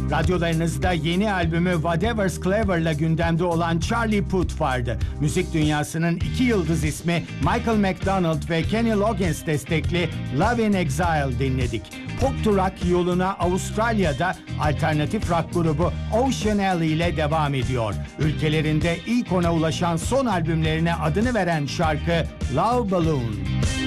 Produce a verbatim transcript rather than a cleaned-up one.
Radyolarınızda yeni albümü Whatever's Clever'la gündemde olan Charlie Puth vardı. Müzik dünyasının iki yıldız ismi Michael McDonald ve Kenny Loggins destekli Love in Exile dinledik. Pop to rock yoluna Avustralya'da alternatif rock grubu Ocean Alley ile devam ediyor. Ülkelerinde ilk ona ulaşan son albümlerine adını veren şarkı Love Balloon.